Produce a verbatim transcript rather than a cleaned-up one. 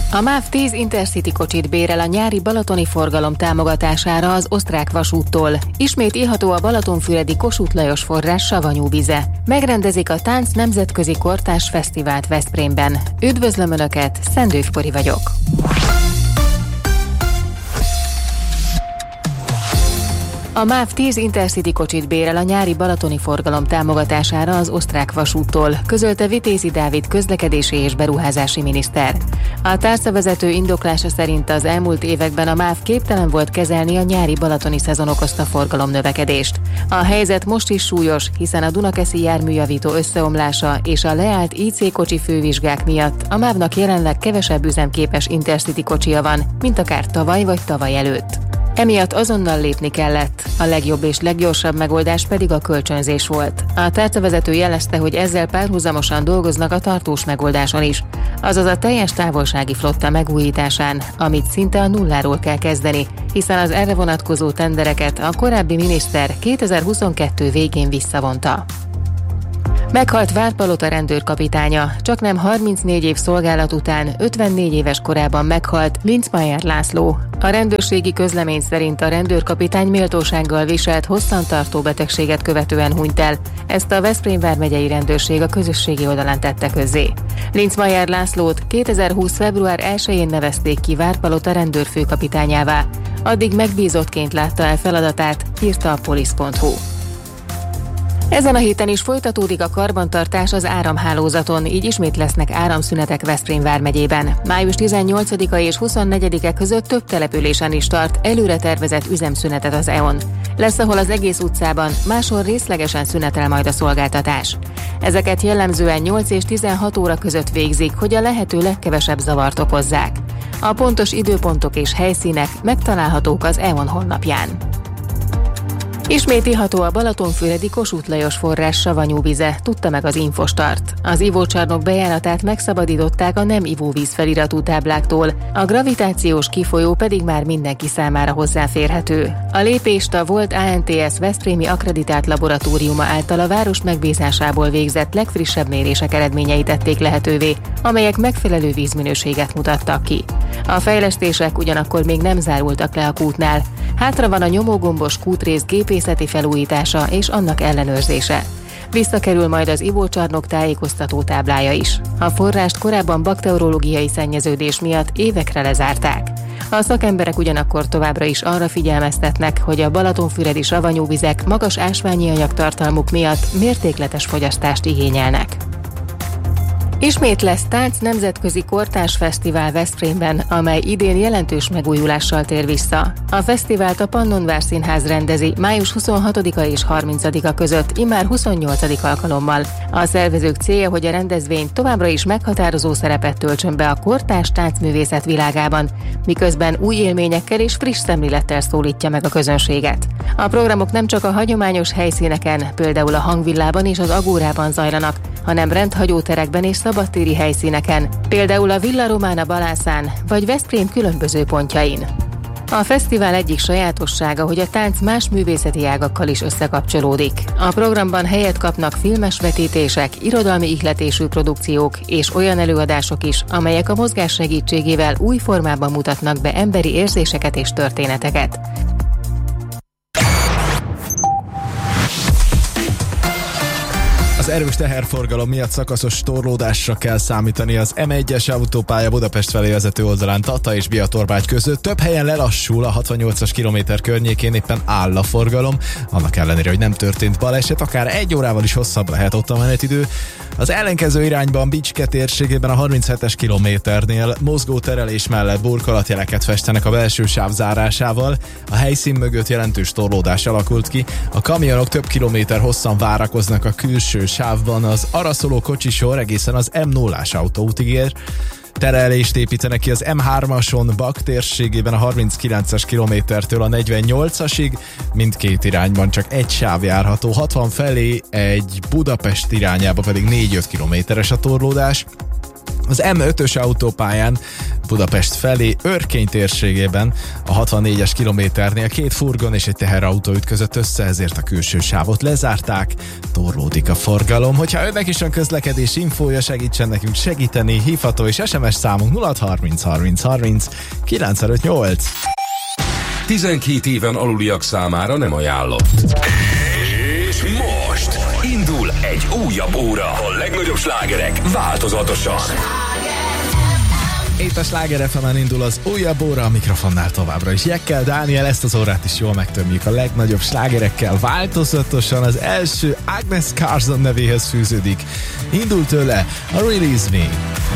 A MÁV tíz Intercity kocsit bérel a nyári balatoni forgalom támogatására az Osztrák vasúttól. Ismét iható a balatonfüredi Kossuth Lajos forrás savanyú vize. Megrendezik a Tánc Nemzetközi Kortárs Fesztivált Veszprémben. Üdvözlöm Önöket, Szendőf Pori vagyok. A MÁV tíz Intercity kocsit bérel a nyári balatoni forgalom támogatására az Osztrák vasúttól, közölte Vitézi Dávid közlekedési és beruházási miniszter. A tárcavezető indoklása szerint az elmúlt években a MÁV képtelen volt kezelni a nyári balatoni szezon okozta forgalomnövekedést. A helyzet most is súlyos, hiszen a Dunakeszi járműjavító összeomlása és a leállt í cé kocsi fővizsgák miatt a MÁV-nak jelenleg kevesebb üzemképes Intercity kocsia van, mint akár tavaly vagy tavaly előtt. Emiatt azonnal lépni kellett, a legjobb és leggyorsabb megoldás pedig a kölcsönzés volt. A tárcavezető jelezte, hogy ezzel párhuzamosan dolgoznak a tartós megoldáson is, azaz a teljes távolsági flotta megújításán, amit szinte a nulláról kell kezdeni, hiszen az erre vonatkozó tendereket a korábbi miniszter kétezer-huszonkettő végén visszavonta. Meghalt Várpalota rendőrkapitánya, csaknem harmincnégy év szolgálat után ötvennégy éves korában meghalt Linzmeier László. A rendőrségi közlemény szerint a rendőrkapitány méltósággal viselt hosszantartó betegséget követően hunyt el. Ezt a Veszprém vármegyei rendőrség a közösségi oldalán tette közzé. Linzmeier Lászlót kétezer-húsz február elsején nevezték ki Várpalota rendőrfőkapitányává. Addig megbízottként látta el feladatát, írta a polisz pont hu. Ezen a héten is folytatódik a karbantartás az áramhálózaton, így ismét lesznek áramszünetek Veszprém vármegyében. május tizennyolcadika és huszonnegyedike között több településen is tart előre tervezett üzemszünetet az é o en. Lesz, ahol az egész utcában, máshol részlegesen szünetel majd a szolgáltatás. Ezeket jellemzően nyolc és tizenhat óra között végzik, hogy a lehető legkevesebb zavart okozzák. A pontos időpontok és helyszínek megtalálhatók az é o en honlapján. Ismét iható a balatonfüredi Kossuth Lajos forrás savanyú vize, tudta meg az Infostart. Az ivócsarnok bejáratát megszabadították a nem ivóvíz feliratú tábláktól, a gravitációs kifolyó pedig már mindenki számára hozzáférhető. A lépést a volt á en té es Veszprémi akkreditált laboratóriuma által a város megbízásából végzett legfrissebb mérések eredményei tették lehetővé, amelyek megfelelő vízminőséget mutattak ki. A fejlesztések ugyanakkor még nem zárultak le a kútnál. Hátra van a nyomógombos kútrész gépészeti felújítása és annak ellenőrzése. Visszakerül majd az ivócsarnok tájékoztató táblája is. A forrást korábban bakteriológiai szennyeződés miatt évekre lezárták. A szakemberek ugyanakkor továbbra is arra figyelmeztetnek, hogy a balatonfüredi savanyú vizek magas ásványi anyagtartalmuk miatt mértékletes fogyasztást igényelnek. Ismét lesz Tánc Nemzetközi Kortárs Fesztivál Veszprémben, amely idén jelentős megújulással tér vissza. A fesztivált a Pannonvár Színház rendezi május huszonhatodika és harmincadika között, immár huszonnyolcadik alkalommal. A szervezők célja, hogy a rendezvény továbbra is meghatározó szerepet töltsön be a kortárs táncművészet világában, miközben új élményekkel és friss szemlélettel szólítja meg a közönséget. A programok nem csak a hagyományos helyszíneken, például a Hangvillában és az Agórában zajlanak, hanem rendhagyó terekben és szabadtéri helyszíneken, például a Villa Romana Balászán vagy Veszprém különböző pontjain. A fesztivál egyik sajátossága, hogy a tánc más művészeti ágakkal is összekapcsolódik. A programban helyet kapnak filmes vetítések, irodalmi ihletésű produkciók és olyan előadások is, amelyek a mozgás segítségével új formában mutatnak be emberi érzéseket és történeteket. Az erős teherforgalom miatt szakaszos torlódásra kell számítani az em egyes autópálya Budapest felé vezető oldalán Tata és Biatorbágy között. Több helyen lelassul, a hatvannyolcas kilométer környékén éppen áll a forgalom, annak ellenére, hogy nem történt baleset, akár egy órával is hosszabb lehet ott a menetidő. Az ellenkező irányban Bicske térségében a harminchetes kilométernél mozgó terelés mellett burkolatjeleket festenek a belső sáv zárásával. A helyszín mögött jelentős torlódás alakult ki. A kamionok több kilométer hosszan várakoznak a külső sávban, az arra szóló kocsisor egészen az em nullás autóútig ér. Terelést építenek ki az em hármason Bak térségében a harminckilences kilométertől a negyvennyolcasig, mindkét irányban csak egy sáv járható, hatvan felé egy Budapest irányába pedig négy-öt kilométeres a torlódás. Az em ötös autópályán Budapest felé, Örkény térségében, a hatvannégyes kilométernél két furgon és egy teherautó ütközött össze, ezért a külső sávot lezárták, torlódik a forgalom. Hogyha önnek is van közlekedési infója, segítsen nekünk segíteni, hívható és es em es számunk nulla harminc harminc harminc kilencszázötvennyolc. tizenkét éven aluliak számára nem ajánlott. És most indul egy újabb óra. A legnagyobb slágerek változatosan. Itt a Sláger ef emen indul az újabb óra, a mikrofonnál továbbra is Jekkel Dániel, ezt az órát is jól megtömjük a legnagyobb slágerekkel változatosan. Az első Agnes Carson nevéhez fűződik. Indul tőle a Release Me.